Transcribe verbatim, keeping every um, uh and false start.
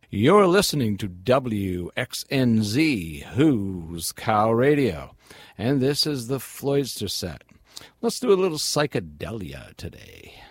You're listening to W X N Z, Who's Cow Radio, and this is the Floydster Set. Let's do a little psychedelia today.